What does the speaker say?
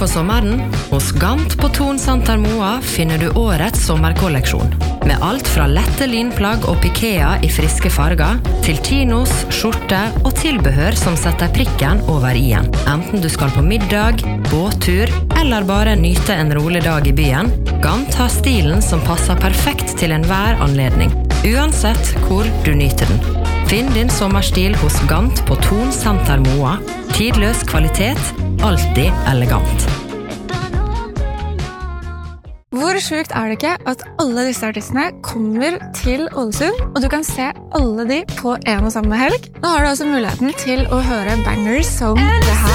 for sommeren? Hos Gant på Thon Santer Moa finner du årets sommerkolleksjon. Med alt fra lette linplagg og pikea i friske farger, til chinos, skjorte og tilbehør som setter prikken over i-en. Enten du skal på middag, båttur, eller bare nyte en rolig dag i byen, Gant har stilen som passer perfekt til enhver anledning, uansett hvor du nyter den. Finn din sommerstil hos Gant på Thon Santer Moa. Tidløs kvalitet, alltid elegant. Hvor sjukt det ikke at alle disse artistene kommer til Ålesund, og du kan se alle de på en og samme helg? Nå har du altså muligheten til å høre bangers som det her.